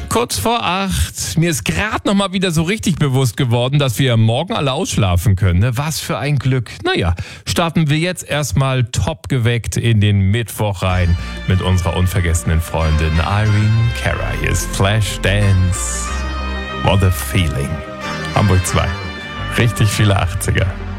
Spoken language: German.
Kurz vor 8. Mir ist gerade noch mal wieder so richtig bewusst geworden, dass wir morgen alle ausschlafen können. Ne? Was für ein Glück. Naja, starten wir jetzt erstmal top geweckt in den Mittwoch rein mit unserer unvergessenen Freundin Irene Cara. Hier ist Flashdance. What a feeling. Hamburg 2. Richtig viele 80er.